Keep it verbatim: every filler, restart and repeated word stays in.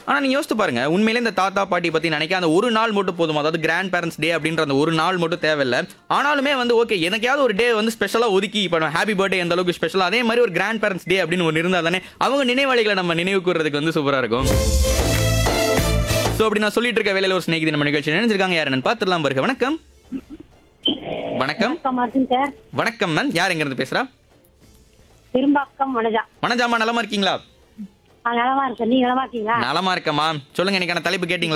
ஆனா நீங்க யோசித்து பாருங்க, உண்மையிலே இந்த தாத்தா பாட்டி பத்தி நினைக்க அந்த ஒரு நாள் மட்டும் போதும். அதாவது கிராண்ட் பேரண்ட்ஸ் டே அப்படின்ற அந்த ஒரு நாள் மட்டும் தேவையில்ல. ஆனாலுமே வந்து ஓகே எனக்காவது ஒரு டே வந்து ஸ்பெஷலா ஒதுக்கி இப்ப ஹாப்பி பர்த்டே எந்த அளவுக்கு ஸ்பெஷல் அதே மாதிரி ஒரு கிராண்ட் பேரண்ட்ஸ் டே அப்படின்னு ஒன்று இருந்தா தானே அவங்க நினைவாளிகளை நம்ம நினைவு கூறதுக்கு வந்து சூப்பரா இருக்கும். சோ அப்படி நான் சொல்லிட்டு இருக்க வேலையில ஒரு ஸ்நேகிதி நம்ம நிகழ்ச்சி நினைச்சிருக்காங்க. யார் என்னன்னு பார்த்துடலாம் பாருங்க. வணக்கம். வணக்கம். சார் வணக்கம் மேம். யார் எங்க இருந்து பேசுறா? பெரும்பாக்கம் வனஜா. வணஜாமா நலமா இருக்கீங்களா? நலமா இருக்கேன். நீங்க நலமா இருக்கீங்களா? நலமா இருக்கமா. சொல்லுங்க இன்னைக்கான தலைப்பு கேட்டீங்களா?